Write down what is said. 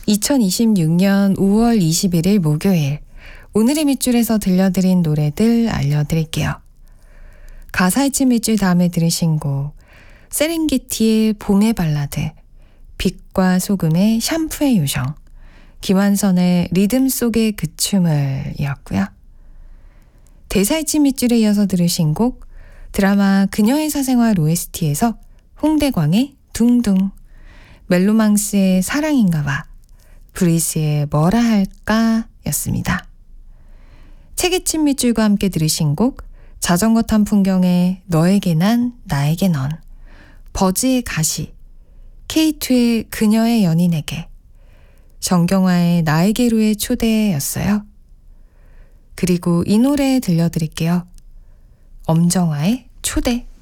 2026년 5월 21일 목요일, 오늘의 밑줄에서 들려드린 노래들 알려드릴게요. 가사의 친 밑줄 다음에 들으신 곡, 세렝게티의 봄의 발라드, 빛과 소금의 샴푸의 요정, 김완선의 리듬 속의 그 춤을 이었고요. 대사의 친 밑줄에 이어서 들으신 곡, 드라마 그녀의 사생활 OST에서 홍대광의 둥둥, 멜로망스의 사랑인가봐, 브리스의 뭐라 할까 였습니다. 책의 친 밑줄과 함께 들으신 곡, 자전거 탄 풍경에 너에게 난 나에게 넌, 버즈의 가시, K2의 그녀의 연인에게, 정경화의 나에게로의 초대였어요. 그리고 이 노래 들려드릴게요. 엄정화의 초대.